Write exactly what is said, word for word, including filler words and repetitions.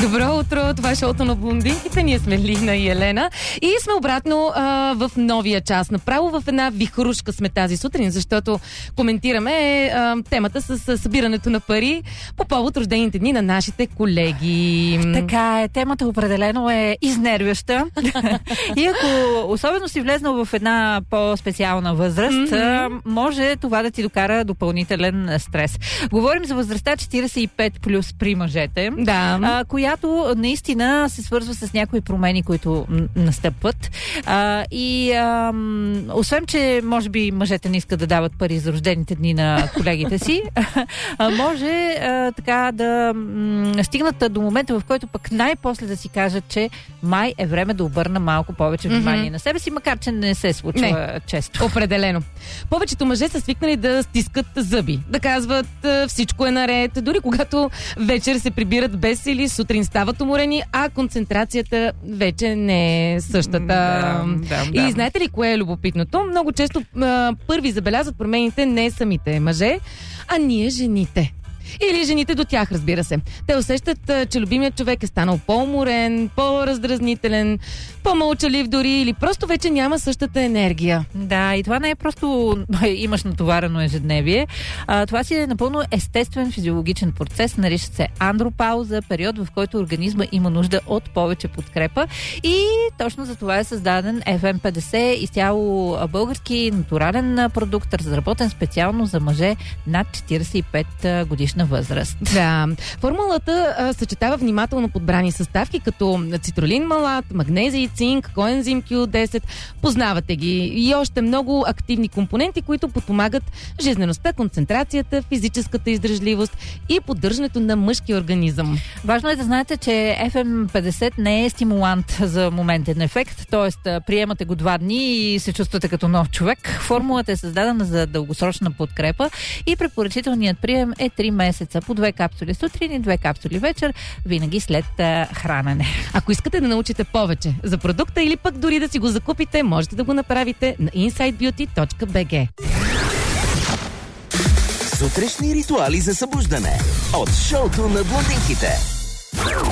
Добро утро, това е шоуто на блондинките. Ние сме Лина и Елена. И сме обратно а, в новия час. Направо в една вихрушка сме тази сутрин, защото коментираме а, темата с, с събирането на пари по повод рождените дни на нашите колеги. Така е, темата определено е изнервяща. И ако особено си влезнал в една по-специална възраст, mm-hmm. може това да ти докара допълнителен стрес. Говорим за възрастта четирийсет и пет плюс при мъжете, да. а, която наистина се свързва с някои промени, които м- настъпват. А, и а, м- освен, че може би мъжете не искат да дават пари за рождените дни на колегите си, а, може а, така да м- стигнат до момента, в който пък най-после да си кажат, че май е време да обърна малко повече внимание mm-hmm. на себе си, макар че не се случва не, често. Определено. Повечето мъже са свикнали да стискат зъби, да казват всичко е наред, дори когато вечер се прибират без или сутрин стават уморени, а концентрацията вече не е същата. Да, да, да. И знаете ли кое е любопитното? Много често а, първи забелязват промените не самите мъже, а ние жените. Или жените до тях, разбира се. Те усещат, че любимият човек е станал по-уморен, по-раздразнителен, по-мълчалив дори, или просто вече няма същата енергия. Да, и това не е просто имаш натоварено ежедневие. А, това си е напълно естествен физиологичен процес, нарича се андропауза, период, в който организма има нужда от повече подкрепа. И точно за това е създаден Еф Ем петдесет, изцяло български натурален продукт, разработен специално за мъже над четирийсет и пет годишна възраст. Да. Формулата а, съчетава внимателно подбрани съставки, като цитрулин малат, магнезий, цинк, коензим Кю десет. Познавате ги. И още много активни компоненти, които подпомагат жизнеността, концентрацията, физическата издръжливост и поддържането на мъжки организъм. Важно е да знаете, че Еф Ем петдесет не е стимулант за моментен ефект, т.е. приемате го два дни и се чувствате като нов човек. Формулата е създадена за дългосрочна подкрепа и препоръчителният прием е три месеца, по две капсули сутрин и две капсули вечер, винаги след а, хранене. Ако искате да научите повече за продукта или пък дори да си го закупите, можете да го направите на инсайд бюти точка би джи. Сутрешни ритуали за събуждане от шоуто на блондинките.